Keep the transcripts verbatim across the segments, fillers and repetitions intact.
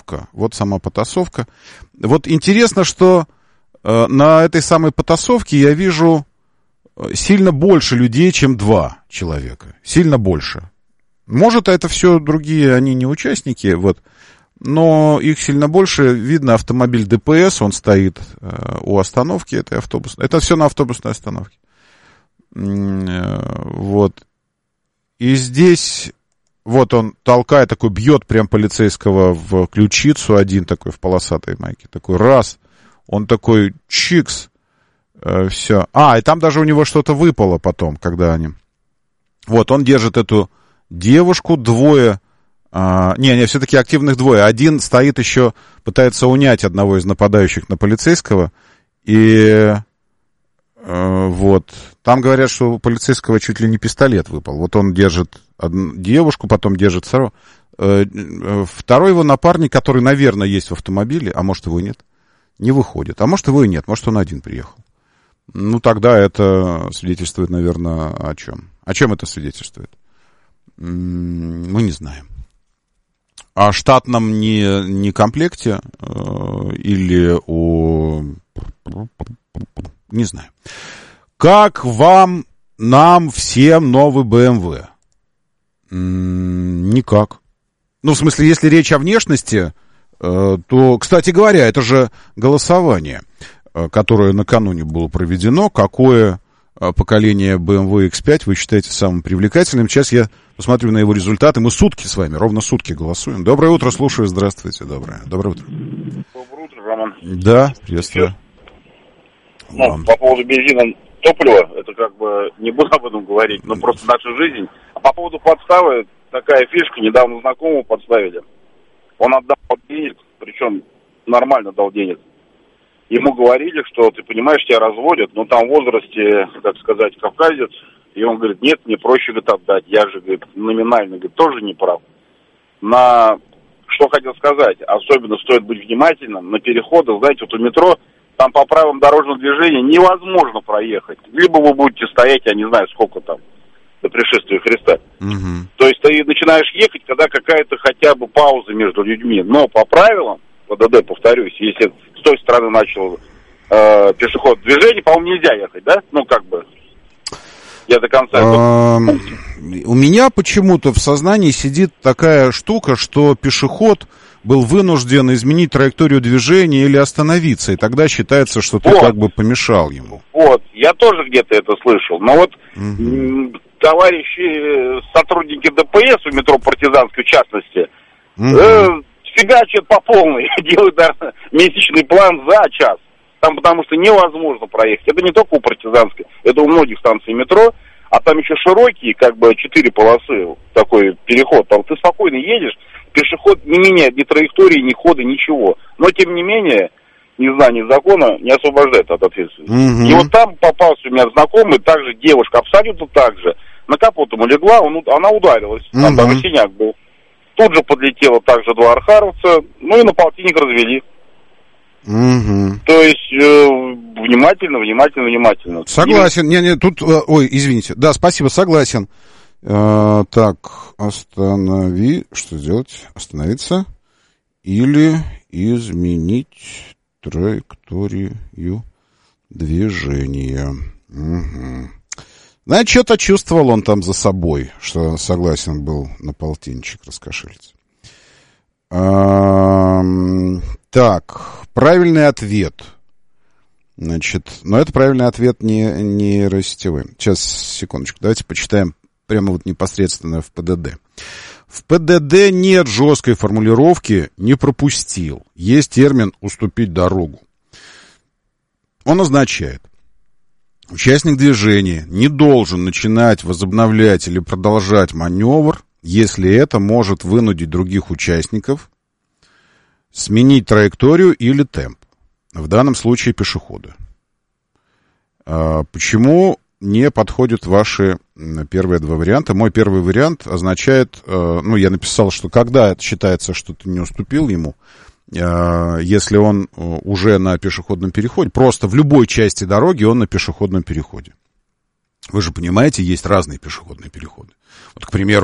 потасовка. Вот сама потасовка. Вот интересно, что э, на этой самой потасовке я вижу сильно больше людей, чем два человека. Сильно больше. Может, это все другие, они не участники, вот. Но их сильно больше. Видно автомобиль ДПС, он стоит э, у остановки этой автобусной. Это все на автобусной остановке. Э, вот. И здесь, вот он толкает, такой бьет прям полицейского в ключицу, один такой в полосатой майке. Такой раз, он такой чикс, э, все. А, и там даже у него что-то выпало потом, когда они... Вот, он держит эту девушку, двое... А, не, не, все-таки активных двое. Один стоит еще, пытается унять одного из нападающих на полицейского. И э, вот. Там говорят, что у полицейского чуть ли не пистолет выпал. Вот он держит одну девушку, потом держит второго. Э, э, второй его напарник, который, наверное, есть в автомобиле, а может, его и нет, не выходит. А может, его и нет, может, он один приехал. Ну, тогда это свидетельствует, наверное, о чем? О чем это свидетельствует? Мы не знаем. О штатном не, не комплекте э, или о... Не знаю. Как вам, нам, всем новый бэ эм вэ? М-м, никак. Ну, в смысле, если речь о внешности, э, то, кстати говоря, это же голосование, э, которое накануне было проведено. Какое э, поколение бэ эм вэ икс пять вы считаете самым привлекательным? Сейчас я посмотрю на его результаты. Мы сутки с вами, ровно сутки голосуем. Доброе утро, слушаю. Здравствуйте. Доброе. Доброе утро. Доброе утро, Роман. Да, приветствую. Ну, по поводу бензина, топлива, это как бы, не буду об этом говорить, но просто наша жизнь. А по поводу подставы, такая фишка, недавно знакомого подставили. Он отдал денег, причем нормально дал денег. Ему говорили, что, ты понимаешь, тебя разводят, но там в возрасте, как сказать, кавказец. И он говорит, нет, мне проще, говорит, отдать. Я же, говорит, номинально, говорит, тоже не прав. На, что хотел сказать, особенно стоит быть внимательным, на переходах, знаете, вот у метро, там по правилам дорожного движения невозможно проехать. Либо вы будете стоять, я не знаю, сколько там, до пришествия Христа. Угу. То есть ты начинаешь ехать, когда какая-то хотя бы пауза между людьми. Но по правилам, по дэ дэ, повторюсь, если с той стороны начал э, пешеход движение, по-моему, нельзя ехать, да? Ну, как бы... Я до конца... У меня почему-то в сознании сидит такая штука, что пешеход был вынужден изменить траекторию движения или остановиться, и тогда считается, что ты вот. Как бы помешал ему. Вот, я тоже где-то это слышал, но вот угу. товарищи, сотрудники дэ пэ эс в метро Партизанской, в частности, угу. э, фигачат по полной, делают даже месячный план за час. Там потому что невозможно проехать. Это не только у Партизанской, это у многих станций метро. А там еще широкие, как бы, четыре полосы, такой переход. Там ты спокойно едешь, пешеход не меняет ни траектории, ни хода, ничего. Но, тем не менее, незнание закона не освобождает от ответственности. Mm-hmm. И вот там попался у меня знакомый, также девушка, абсолютно так же. На капот ему легла, он, она ударилась. Там mm-hmm. даже синяк был. Тут же подлетело также два архаровца, ну и на полтинник развели. Угу. То есть э, внимательно, внимательно, внимательно. Согласен. Не, не, тут, э, ой, извините. Да, спасибо, согласен. Э, так, останови. Что сделать? Остановиться. Или изменить траекторию движения. Угу. Значит, что-то чувствовал он там за собой, что согласен был на полтинничек раскошелиться. А, так, правильный ответ. Значит, но это правильный ответ не, не нейросетевой. Сейчас, секундочку, давайте почитаем прямо вот непосредственно в пэ дэ дэ. В пэ дэ дэ нет жесткой формулировки «не пропустил». Есть термин «уступить дорогу». Он означает: участник движения не должен начинать, возобновлять или продолжать маневр, если это может вынудить других участников сменить траекторию или темп. В данном случае пешехода. А почему не подходят ваши первые два варианта? Мой первый вариант означает, ну, я написал, что когда считается, что ты не уступил ему, если он уже на пешеходном переходе, просто в любой части дороги он на пешеходном переходе. Вы же понимаете, есть разные пешеходные переходы. Вот, к примеру,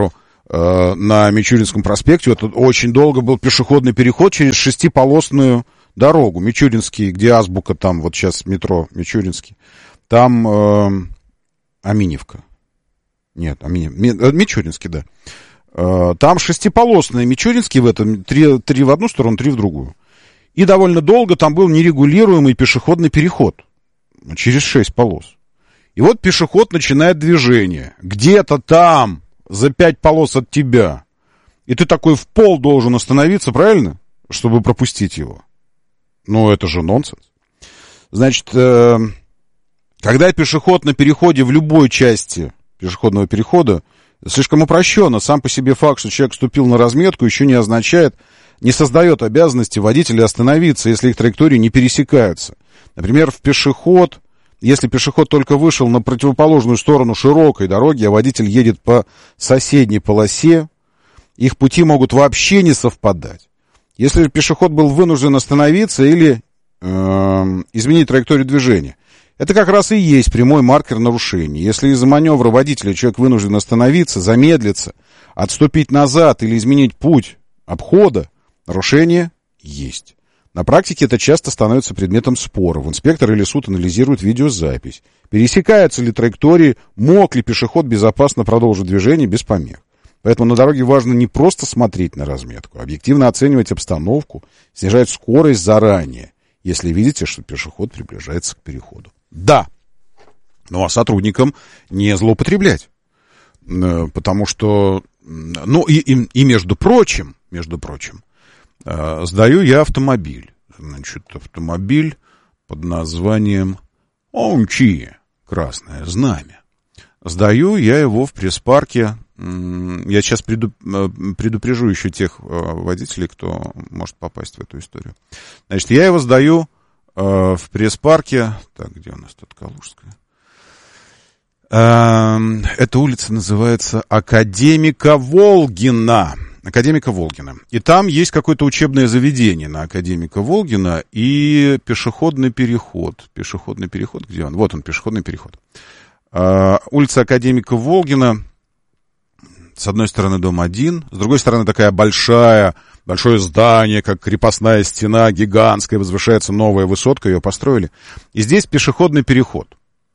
э, на Мичуринском проспекте. Вот очень долго был пешеходный переход через шестиполосную дорогу. Мичуринский, где азбука, там вот сейчас метро Мичуринский. Там э, Аминевка. Нет, Аминев... Мичуринский, да. Э, там шестиполосный Мичуринский в этом. Три, три в одну сторону, три в другую. И довольно долго там был нерегулируемый пешеходный переход. Через шесть полос. И вот пешеход начинает движение. Где-то там, за пять полос от тебя. И ты такой в пол должен остановиться, правильно? Чтобы пропустить его. Ну, это же нонсенс. Значит, э, когда пешеход на переходе в любой части пешеходного перехода, слишком упрощенно. Сам по себе факт, что человек вступил на разметку, еще не означает, не создает обязанности водителя остановиться, если их траектории не пересекаются. Например, в пешеход... Если пешеход только вышел на противоположную сторону широкой дороги, а водитель едет по соседней полосе, их пути могут вообще не совпадать. Если пешеход был вынужден остановиться или э, изменить траекторию движения, это как раз и есть прямой маркер нарушения. Если из-за маневра водителя человек вынужден остановиться, замедлиться, отступить назад или изменить путь обхода, нарушение есть. На практике это часто становится предметом споров. Инспектор или суд анализирует видеозапись. Пересекаются ли траектории, мог ли пешеход безопасно продолжить движение без помех. Поэтому на дороге важно не просто смотреть на разметку, а объективно оценивать обстановку, снижать скорость заранее, если видите, что пешеход приближается к переходу. Да, ну а сотрудникам не злоупотреблять. Потому что, ну и, и, и между прочим, между прочим, сдаю я автомобиль. Значит, автомобиль под названием Ончи, Красное Знамя. Сдаю я его в пресс-парке. Я сейчас предупрежу еще тех водителей, кто может попасть в эту историю. Значит, я его сдаю в пресс-парке. Так, где у нас тут Калужская? Эта улица называется Академика Волгина. Академика Волгина. И там есть какое-то учебное заведение на Академика Волгина и пешеходный переход. Пешеходный переход, где он? Вот он, пешеходный переход. А, улица Академика Волгина. С одной стороны дом один, с другой стороны такая большая, большое здание, как крепостная стена, гигантская, возвышается новая высотка, ее построили. И здесь пешеходный переход.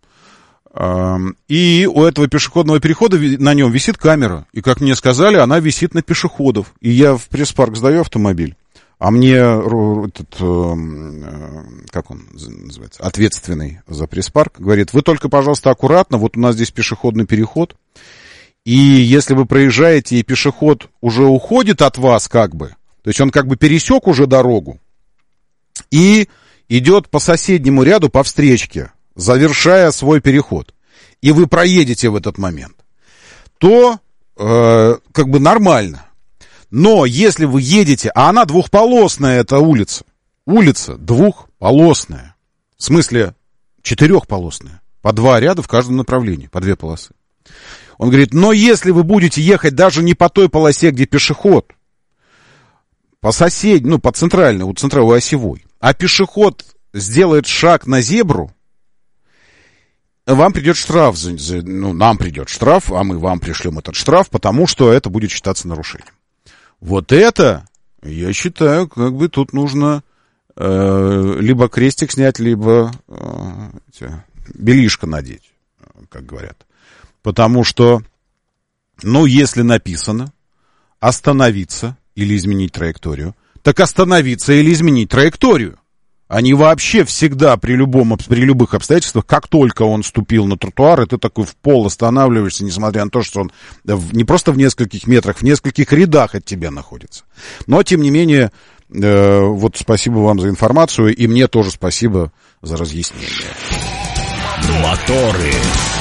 И у этого пешеходного перехода на нем висит камера. И, как мне сказали, она висит на пешеходов. И я в пресс-парк сдаю автомобиль, а мне этот, как он называется, ответственный за пресс-парк говорит: вы только, пожалуйста, аккуратно, вот у нас здесь пешеходный переход. И если вы проезжаете, и пешеход уже уходит от вас как бы, то есть он как бы пересек уже дорогу и идет по соседнему ряду по встречке, завершая свой переход, и вы проедете в этот момент, то э, как бы нормально. Но если вы едете, а она двухполосная, эта улица, улица двухполосная, в смысле четырехполосная, по два ряда в каждом направлении, по две полосы. Он говорит, но если вы будете ехать даже не по той полосе, где пешеход, по соседней, ну, по центральной, у центровой осевой, а пешеход сделает шаг на зебру, вам придет штраф, за, за, ну, нам придет штраф, а мы вам пришлем этот штраф, потому что это будет считаться нарушением. Вот это, я считаю, как бы тут нужно э, либо крестик снять, либо э, эти, белишко надеть, как говорят. Потому что, ну, если написано остановиться или изменить траекторию, так остановиться или изменить траекторию. Они вообще всегда при, любом, при любых обстоятельствах, как только он ступил на тротуар, и ты такой в пол останавливаешься, несмотря на то, что он не просто в нескольких метрах, в нескольких рядах от тебя находится. Но, тем не менее, э, вот спасибо вам за информацию, и мне тоже спасибо за разъяснение. Моторы.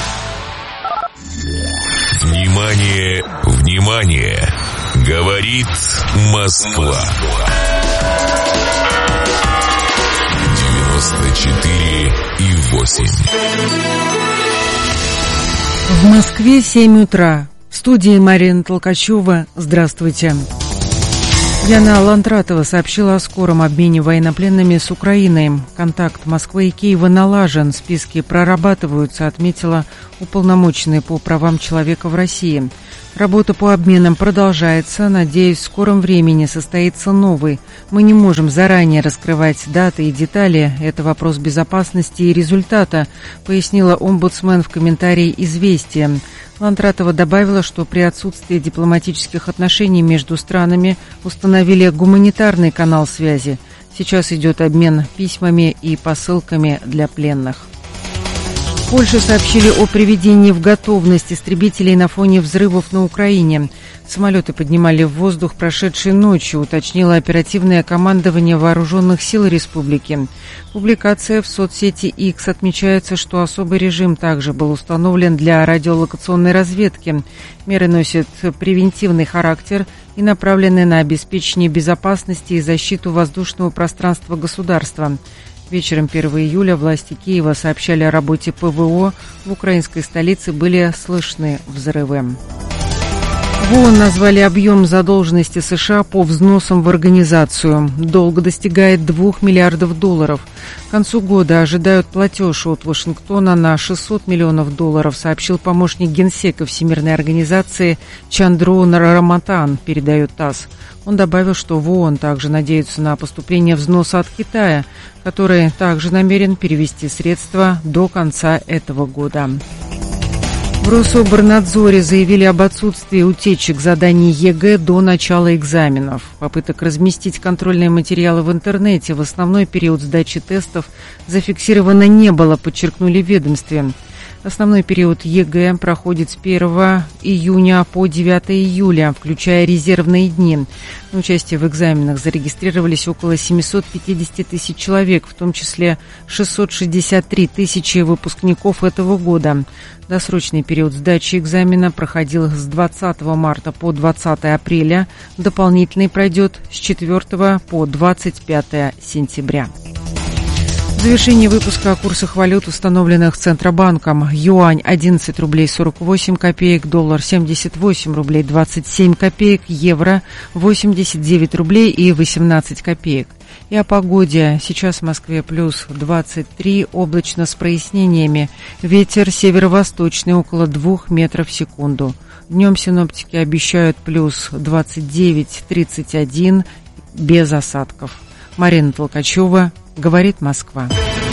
Внимание, внимание! Говорит Москва. девяносто четыре и восемь. В Москве семь утра. В студии Марина Толкачева. Здравствуйте. Яна Лантратова сообщила о скором обмене военнопленными с Украиной. Контакт Москвы и Киева налажен, списки прорабатываются, отметила уполномоченная по правам человека в России. Работа по обменам продолжается. Надеюсь, в скором времени состоится новый. Мы не можем заранее раскрывать даты и детали. Это вопрос безопасности и результата, пояснила омбудсмен в комментарии «Известия». Лантратова добавила, что при отсутствии дипломатических отношений между странами установили гуманитарный канал связи. Сейчас идет обмен письмами и посылками для пленных. В Польше сообщили о приведении в готовность истребителей на фоне взрывов на Украине. Самолеты поднимали в воздух прошедшей ночью, уточнило оперативное командование Вооруженных сил Республики. Публикация в соцсети X отмечается, что особый режим также был установлен для радиолокационной разведки. Меры носят превентивный характер и направлены на обеспечение безопасности и защиту воздушного пространства государства. Вечером первого июля власти Киева сообщали о работе ПВО. В украинской столице были слышны взрывы. В ООН назвали объем задолженности США по взносам в организацию. Долг достигает двух миллиардов долларов. К концу года ожидают платеж от Вашингтона на шестьсот миллионов долларов, сообщил помощник генсека Всемирной организации Чандру Нараматан, передает ТАСС. Он добавил, что в ООН также надеются на поступление взноса от Китая, который также намерен перевести средства до конца этого года. В Рособорнадзоре заявили об отсутствии утечек заданий ЕГЭ до начала экзаменов. Попыток разместить контрольные материалы в интернете в основной период сдачи тестов зафиксировано не было, подчеркнули в ведомстве. Основной период ЕГЭ проходит с первого июня по девятого июля, включая резервные дни. На участие в экзаменах зарегистрировались около семьсот пятьдесят тысяч человек, в том числе шестьсот шестьдесят три тысячи выпускников этого года. Досрочный период сдачи экзамена проходил с двадцатого марта по двадцатого апреля. Дополнительный пройдет с четвёртого по двадцать пятое сентября. В завершении выпуска о курсах валют, установленных Центробанком. Юань одиннадцать рублей сорок восемь копеек, доллар семьдесят восемь рублей двадцать семь копеек, евро восемьдесят девять рублей и восемнадцать копеек. И о погоде. Сейчас в Москве плюс двадцать три, облачно с прояснениями. Ветер северо-восточный около двух метров в секунду. Днем синоптики обещают плюс двадцать девять тридцать один, без осадков. Марина Толкачева, говорит Москва.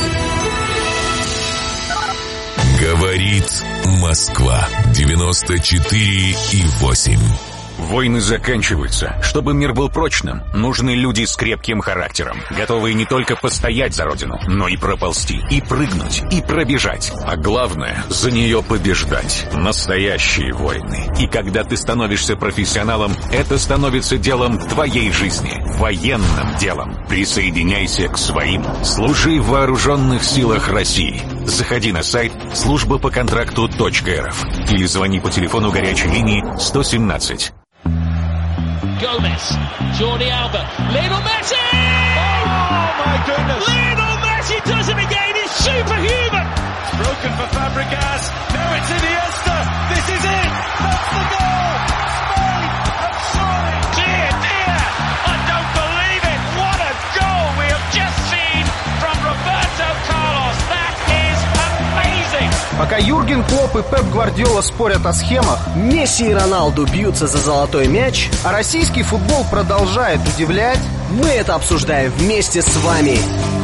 Говорит Москва. девяносто четыре и восемь. Войны заканчиваются. Чтобы мир был прочным, нужны люди с крепким характером, готовые не только постоять за родину, но и проползти, и прыгнуть, и пробежать. А главное, за нее побеждать. Настоящие войны. И когда ты становишься профессионалом, это становится делом твоей жизни. Военным делом. Присоединяйся к своим. Служи в Вооруженных силах России. Заходи на сайт служба по контракту точка РФ или звони по телефону горячей линии сто семнадцать. Gomez, Jordi Alba, Lionel Messi! Oh my goodness! Lionel Messi does it again, he's superhuman! It's broken for Fabregas, now it's Iniesta, this is it! That's the goal! Spain have surely! Dear, dear, I don't believe it! What a goal we have just seen from Roberto Carlos! That is amazing! Пока Юрген Клопп и Пеп Гвардиола спорят о схемах, Месси и Роналду бьются за золотой мяч, а российский футбол продолжает удивлять, мы это обсуждаем вместе с вами.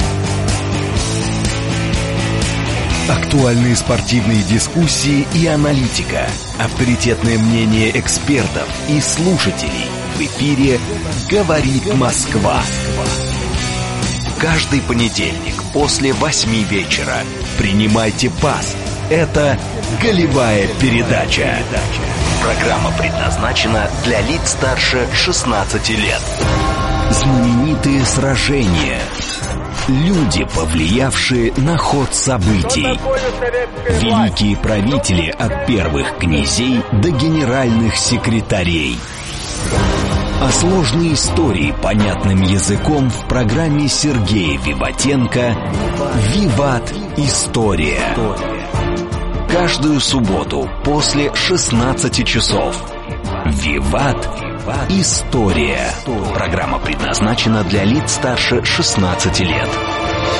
Актуальные спортивные дискуссии и аналитика. Авторитетное мнение экспертов и слушателей. В эфире «Говорит Москва». Каждый понедельник после восьми вечера принимайте пас. Это «Голевая передача». Программа предназначена для лиц старше шестнадцати лет. Знаменитые сражения. Люди, повлиявшие на ход событий. Великие правители от первых князей до генеральных секретарей. А сложные истории понятным языком в программе Сергея Виватенко «Виват. История». Каждую субботу после шестнадцати часов. «Виват. История». Программа предназначена для лиц старше шестнадцати лет.